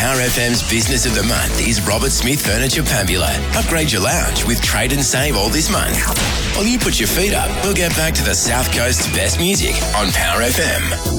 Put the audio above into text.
Power FM's Business of the Month is Robert Smith Furniture Pambula. Upgrade your lounge with trade and save all this month. While you put your feet up, we'll get back to the South Coast's best music on Power FM.